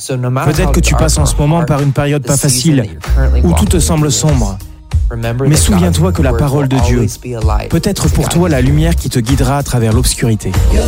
Peut-être que tu passes en ce moment par une période pas facile, où tout te semble sombre. Mais souviens-toi que la parole de Dieu peut être pour toi la lumière qui te guidera à travers l'obscurité. You're